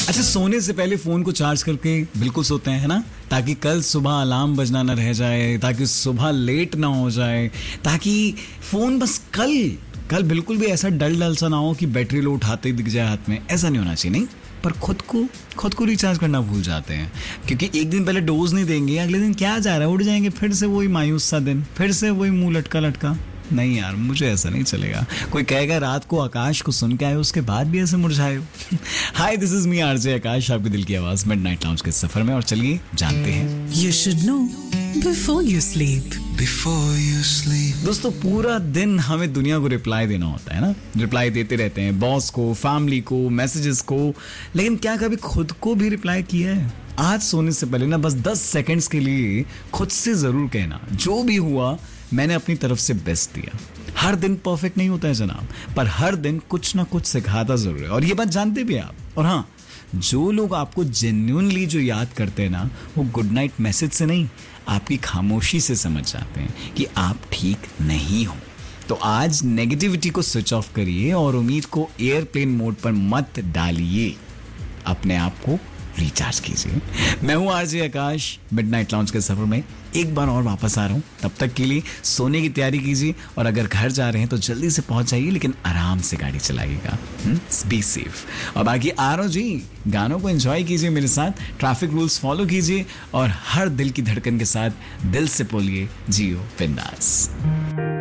अच्छा, सोने से पहले फोन को चार्ज करके बिल्कुल सोते हैं, है ना, ताकि कल सुबह अलार्म बजना ना रह जाए, ताकि सुबह लेट ना हो जाए, ताकि फोन बस कल बिल्कुल भी ऐसा डल सा ना हो कि बैटरी लो उठाते ही दिख जाए हाथ में। ऐसा नहीं होना चाहिए। नहीं, पर खुद को रिचार्ज करना भूल जाते हैं, क्योंकि एक दिन पहले डोज नहीं देंगे, अगले दिन क्या जा रहा है, उठ जाएंगे, फिर से वही मायूस सा दिन, फिर से वही मुंह लटका। नहीं यार, मुझे ऐसा नहीं चलेगा। कोई कहेगा रात को आकाश को सुन के आए, उसके बाद भी ऐसे मुरझाए हो। हाय, दिस इज मी आरजे आकाश, आपके दिल की आवाज मिडनाइट लाउंज के सफर में। और चलिए जानते हैं। You should know before you sleep. दोस्तों, पूरा दिन हमें दुनिया को रिप्लाई देना होता है ना, रिप्लाई देते रहते हैं, बॉस को, फैमिली को, मैसेजेस को, लेकिन क्या कभी खुद को भी रिप्लाई किया है? आज सोने से पहले ना बस 10 सेकंड्स के लिए खुद से जरूर कहना, जो भी हुआ मैंने अपनी तरफ से बेस्ट दिया। हर दिन परफेक्ट नहीं होता है जनाब, पर हर दिन कुछ ना कुछ सिखाता जरूर है, और ये बात जानते भी आप। और हाँ, जो लोग आपको जेन्युइनली जो याद करते हैं ना, वो गुड नाइट मैसेज से नहीं, आपकी खामोशी से समझ जाते हैं कि आप ठीक नहीं हो। तो आज नेगेटिविटी को स्विच ऑफ करिए और उम्मीद को एयरप्लेन मोड पर मत डालिए, अपने आप को रिचार्ज कीजिए। मैं हूं आरजे आकाश, मिडनाइट लाउंज के सफर में एक बार और वापस आ रहा हूं। तब तक के लिए सोने की तैयारी कीजिए, और अगर घर जा रहे हैं तो जल्दी से पहुंच जाइए, लेकिन आराम से गाड़ी चलाइएगा। Be safe. और बाकी आ रहा हूं जी, गानों को एंजॉय कीजिए मेरे साथ, ट्रैफिक रूल्स फॉलो कीजिए, और हर दिल की धड़कन के साथ दिल से बोलिए जियो बिंदास।